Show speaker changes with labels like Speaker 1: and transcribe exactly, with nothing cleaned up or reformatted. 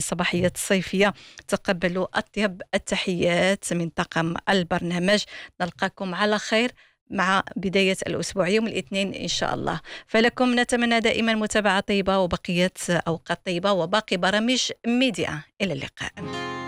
Speaker 1: الصباحية الصيفية. تقبلوا أطيب التحيات من طاقم البرنامج. نلقاكم على خير مع بداية الأسبوع يوم الاثنين إن شاء الله. فلكم نتمنى دائما متابعة طيبة وبقية أوقات طيبة وباقي برامج ميديا. إلى اللقاء.